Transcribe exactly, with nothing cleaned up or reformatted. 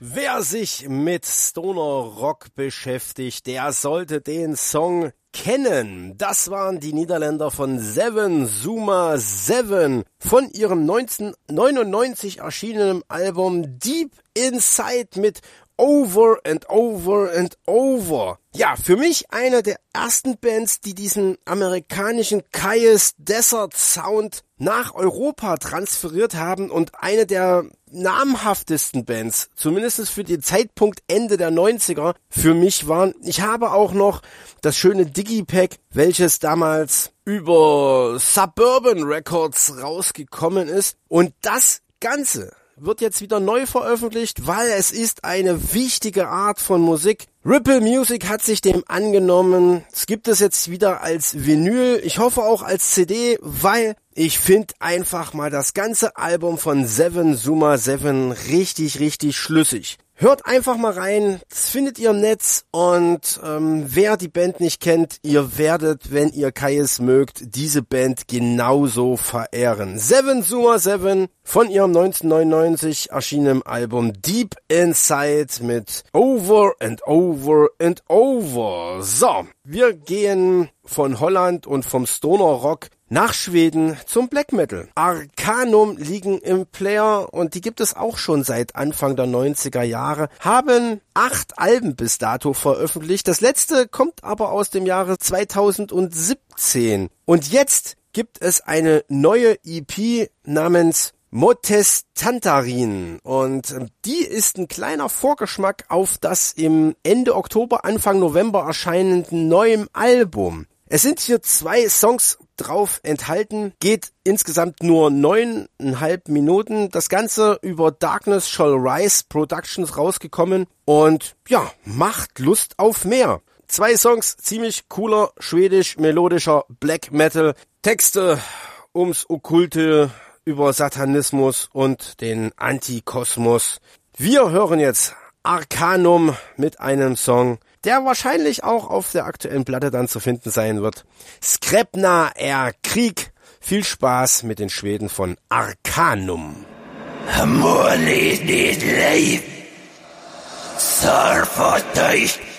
Wer sich mit Stoner Rock beschäftigt, der sollte den Song kennen. Das waren die Niederländer von Seven Zuma Seven von ihrem neunzehnhundertneunundneunzig erschienenen Album Deep Inside mit Over and Over and Over. Ja, für mich eine der ersten Bands, die diesen amerikanischen Caius Desert Sound nach Europa transferiert haben und eine der namhaftesten Bands, zumindest für den Zeitpunkt Ende der neunziger, für mich waren. Ich habe auch noch das schöne Digipack, welches damals über Suburban Records rausgekommen ist, und das Ganze wird jetzt wieder neu veröffentlicht, weil es ist eine wichtige Art von Musik. Ripple Music hat sich dem angenommen. Es gibt es jetzt wieder als Vinyl. Ich hoffe auch als C D, weil ich finde einfach mal das ganze Album von Seven Zuma Seven richtig, richtig schlüssig. Hört einfach mal rein, das findet ihr im Netz, und ähm, wer die Band nicht kennt, ihr werdet, wenn ihr Caius mögt, diese Band genauso verehren. Seven Zuma Seven von ihrem neunzehnhundertneunundneunzig erschienenen Album Deep Inside mit Over and Over and Over. So, wir gehen von Holland und vom Stoner Rock nach Schweden zum Black Metal. Arcanum liegen im Player, und die gibt es auch schon seit Anfang der neunziger Jahre, haben acht Alben bis dato veröffentlicht. Das letzte kommt aber aus dem Jahre zweitausendsiebzehn. Und jetzt gibt es eine neue E P namens Motestantarin, und die ist ein kleiner Vorgeschmack auf das im Ende Oktober, Anfang November erscheinenden neuen Album. Es sind hier zwei Songs drauf enthalten, geht insgesamt nur neuneinhalb Minuten. Das Ganze über Darkness Shall Rise Productions rausgekommen, und ja, macht Lust auf mehr. Zwei Songs, ziemlich cooler, schwedisch-melodischer Black Metal. Texte ums Okkulte, über Satanismus und den Antikosmos. Wir hören jetzt Arcanum mit einem Song, der wahrscheinlich auch auf der aktuellen Platte dann zu finden sein wird. Skräpna er Krieg. Viel Spaß mit den Schweden von Arcanum. Målet ditt liv, sår för dig.